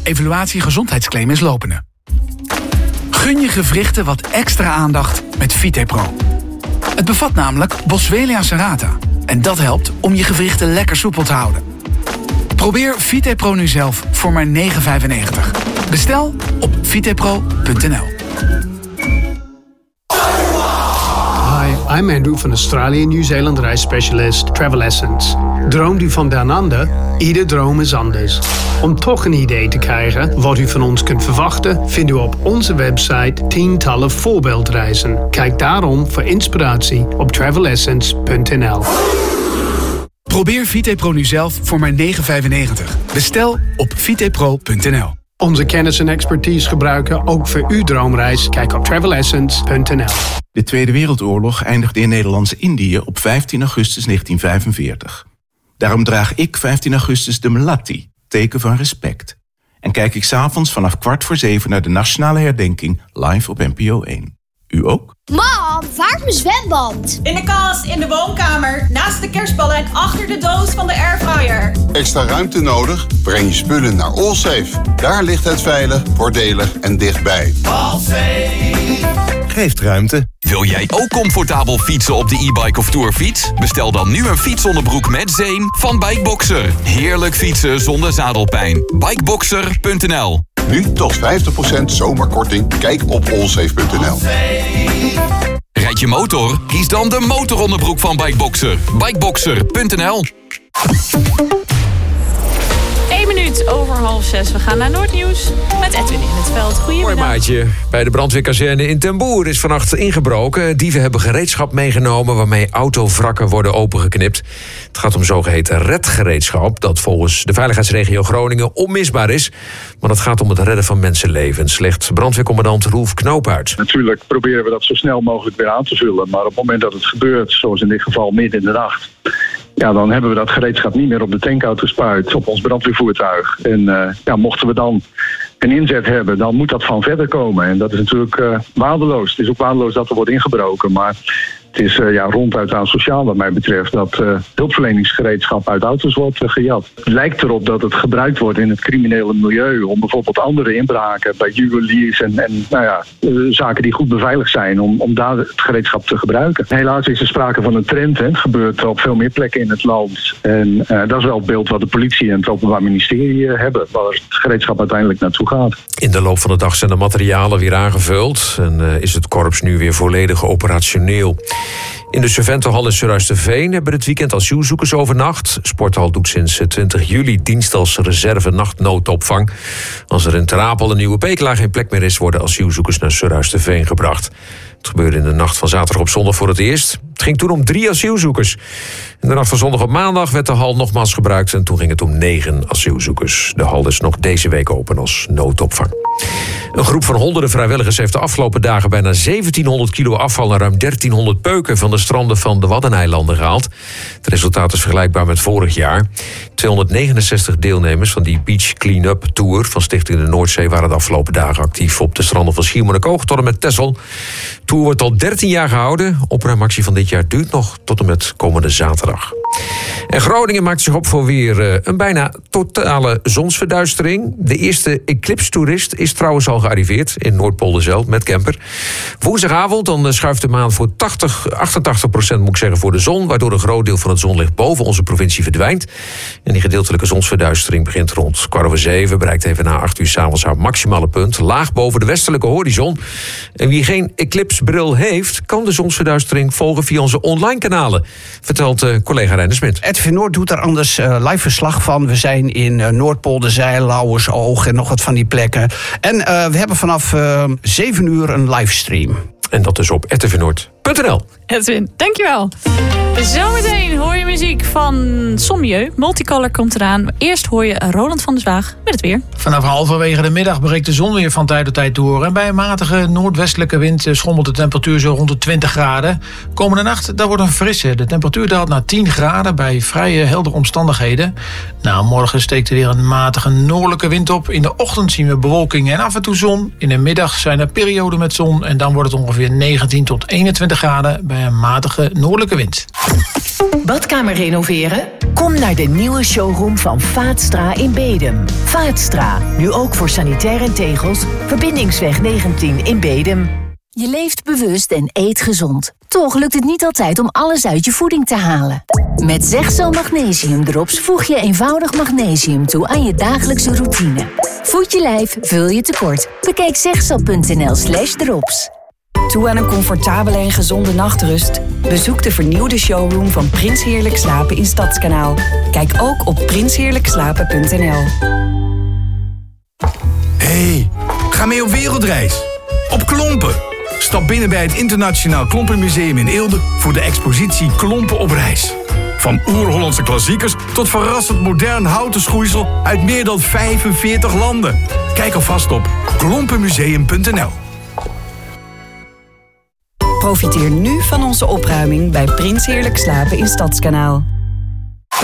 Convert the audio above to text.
evaluatie gezondheidsclaim is lopende. Gun je gewrichten wat extra aandacht met VitePro. Het bevat namelijk Boswellia serrata. En dat helpt om je gewrichten lekker soepel te houden. Probeer VitePro nu zelf voor maar €9,95. Bestel op vitepro.nl. Hi, I'm Andrew van Australië Nieuw-Zeeland reisspecialist Travel Essence. Droomt u van down under? Ieder droom is anders. Om toch een idee te krijgen wat u van ons kunt verwachten, vindt u op onze website tientallen voorbeeldreizen. Kijk daarom voor inspiratie op travelessence.nl. Probeer VitePro nu zelf voor maar €9,95. Bestel op vitepro.nl. Onze kennis en expertise gebruiken ook voor uw droomreis. Kijk op travelessence.nl. De Tweede Wereldoorlog eindigde in Nederlands-Indië op 15 augustus 1945. Daarom draag ik 15 augustus de melatti, teken van respect. En kijk ik 's avonds vanaf 6:15 naar de nationale herdenking live op NPO 1. U ook? Mam, waar is mijn zwemband? In de kast, in de woonkamer, naast de kerstballen en achter de doos van de airfryer. Extra ruimte nodig? Breng je spullen naar Allsafe. Daar ligt het veilig, voordelig en dichtbij. Allsafe geeft ruimte. Wil jij ook comfortabel fietsen op de e-bike of tourfiets? Bestel dan nu een fietsonderbroek met zeem van Bikeboxer. Heerlijk fietsen zonder zadelpijn. Bikeboxer.nl. Nu tot 50% zomerkorting. Kijk op allsafe.nl. Rijd je motor? Kies dan de motoronderbroek van Bikeboxer. Bikeboxer.nl. 1 minuut over 5:30. We gaan naar Noordnieuws met Edwin in het veld. Goedemiddag. Mooi maatje. Bij de brandweerkazerne in Ten Boer is vannacht ingebroken. Dieven hebben gereedschap meegenomen waarmee autovrakken worden opengeknipt. Het gaat om zogeheten redgereedschap dat volgens de veiligheidsregio Groningen onmisbaar is. Maar het gaat om het redden van mensenlevens, legt brandweercommandant Roelf Knoop uit. Natuurlijk proberen we dat zo snel mogelijk weer aan te vullen. Maar op het moment dat het gebeurt, zoals in dit geval midden in de nacht, ja, dan hebben we dat gereedschap niet meer op de tankauto gespuit, op ons brandweervoertuig. En mochten we dan een inzet hebben, dan moet dat van verder komen. En dat is natuurlijk waardeloos. Het is ook waardeloos dat er wordt ingebroken, maar het is ronduit asociaal wat mij betreft dat hulpverleningsgereedschap uit auto's wordt gejat. Het lijkt erop dat het gebruikt wordt in het criminele milieu om bijvoorbeeld andere inbraken bij juweliers en zaken die goed beveiligd zijn om daar het gereedschap te gebruiken. Helaas is er sprake van een trend. Het gebeurt op veel meer plekken in het land. En dat is wel het beeld wat de politie en het Openbaar Ministerie hebben, waar het gereedschap uiteindelijk naartoe gaat. In de loop van de dag zijn de materialen weer aangevuld en is het korps nu weer volledig operationeel. In de Serventenhal in Surhuisterveen hebben het weekend asielzoekers overnacht. Sporthal doet sinds 20 juli dienst als reserve nachtnoodopvang. Als er in Ter Apel en Nieuwe Pekela geen plek meer is, worden asielzoekers naar Surhuisterveen gebracht. Het gebeurde in de nacht van zaterdag op zondag voor het eerst. Het ging toen om 3 asielzoekers. In de nacht van zondag op maandag werd de hal nogmaals gebruikt en toen ging het om 9 asielzoekers. De hal is nog deze week open als noodopvang. Een groep van honderden vrijwilligers heeft de afgelopen dagen bijna 1700 kilo afval naar ruim 1300 peuken van de stranden van de Waddeneilanden gehaald. Het resultaat is vergelijkbaar met vorig jaar. 269 deelnemers van die Beach Clean-up Tour van Stichting de Noordzee waren de afgelopen dagen actief op de stranden van Schiermonnikoog tot en met Texel. De tour wordt al 13 jaar gehouden. Opruimactie van dit jaar duurt nog tot en met komende zaterdag. En Groningen maakt zich op voor weer een bijna totale zonsverduistering. De eerste eclipse-toerist is trouwens al gearriveerd in Noordpolderzijl met camper. Woensdagavond dan schuift de maan voor 88% moet ik zeggen voor de zon, waardoor een groot deel van het zonlicht boven onze provincie verdwijnt. En die gedeeltelijke zonsverduistering begint rond 6:15, bereikt even na 8 uur 's avonds haar maximale punt, laag boven de westelijke horizon. En wie geen eclipsebril heeft, kan de zonsverduistering volgen via onze online kanalen, vertelt collega Reiner Smit. RTV Noord doet daar anders live verslag van. We zijn in Noordpolderzijl, Lauwersoog en nog wat van die plekken. En we hebben vanaf 7 uur een livestream. En dat is op rtvnoord.nl. Edwin, dankjewel. Zometeen hoor je muziek van Sommieu. Multicolor komt eraan. Eerst hoor je Roland van der Zwaag met het weer. Vanaf halverwege de middag breekt de zon weer van tijd tot tijd door. En bij een matige noordwestelijke wind schommelt de temperatuur zo rond de 20 graden. Komende nacht, daar wordt een frisse. De temperatuur daalt naar 10 graden bij vrij heldere omstandigheden. Nou, morgen steekt er weer een matige noordelijke wind op. In de ochtend zien we bewolking en af en toe zon. In de middag zijn er perioden met zon. En dan wordt het ongeveer 19 tot 21 graden bij een matige noordelijke wind. Badkamer renoveren? Kom naar de nieuwe showroom van Vaatstra in Bedum. Vaatstra, nu ook voor sanitair en tegels. Verbindingsweg 19 in Bedum. Je leeft bewust en eet gezond. Toch lukt het niet altijd om alles uit je voeding te halen. Met Zegcel Magnesium Drops voeg je eenvoudig magnesium toe aan je dagelijkse routine. Voed je lijf, vul je tekort. Bekijk zegcel.nl/drops. Toe aan een comfortabele en gezonde nachtrust? Bezoek de vernieuwde showroom van Prins Heerlijk Slapen in Stadskanaal. Kijk ook op prinsheerlijkslapen.nl. Hey, ga mee op wereldreis. Op Klompen. Stap binnen bij het Internationaal Klompenmuseum in Eelde voor de expositie Klompen op reis. Van oer-Hollandse klassiekers tot verrassend modern houten schoeisel uit meer dan 45 landen. Kijk alvast op klompenmuseum.nl. Profiteer nu van onze opruiming bij Prins Heerlijk Slapen in Stadskanaal.